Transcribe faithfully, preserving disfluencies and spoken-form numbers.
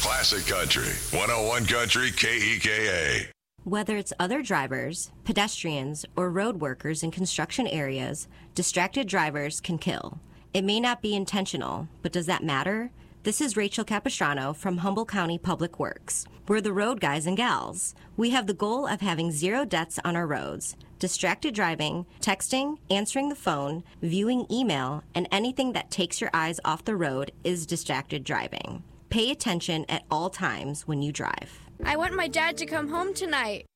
Classic Country, one oh one Country K E K A. Whether it's other drivers, pedestrians, or road workers in construction areas, distracted drivers can kill. It may not be intentional, but does that matter? This is Rachel Capistrano from Humboldt County Public Works. We're the road guys and gals. We have the goal of having zero deaths on our roads. Distracted driving, texting, answering the phone, viewing email, and anything that takes your eyes off the road is distracted driving. Pay attention at all times when you drive. I want my dad to come home tonight.